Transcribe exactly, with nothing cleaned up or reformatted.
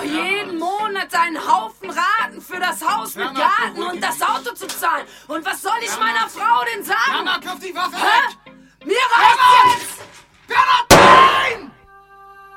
jeden Monat einen Haufen Raten für das Haus mit Garten und das Auto zu zahlen. Und was soll ich meiner Frau denn sagen? Mama, kauf die Waffe Hä? weg! Mir reicht